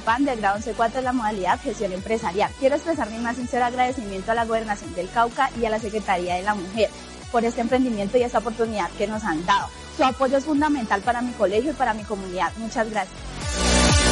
PAN del grado 11-4 de la modalidad Gestión Empresarial. Quiero expresar mi más sincero agradecimiento a la Gobernación del Cauca y a la Secretaría de la Mujer por este emprendimiento y esta oportunidad que nos han dado. Su apoyo es fundamental para mi colegio y para mi comunidad. Muchas gracias.